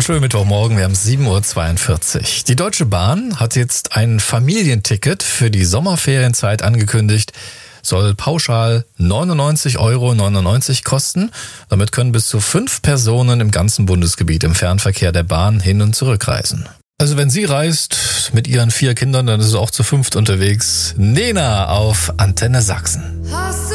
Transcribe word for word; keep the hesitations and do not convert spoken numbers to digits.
wunderschönen Mittwochmorgen, wir haben sieben Uhr zweiundvierzig. Die Deutsche Bahn hat jetzt ein Familienticket für die Sommerferienzeit angekündigt. Soll pauschal neunundneunzig Euro neunundneunzig kosten. Damit können bis zu fünf Personen im ganzen Bundesgebiet im Fernverkehr der Bahn hin- und zurückreisen. Also wenn sie reist mit ihren vier Kindern, dann ist sie auch zu fünft unterwegs. Nena auf Antenne Sachsen.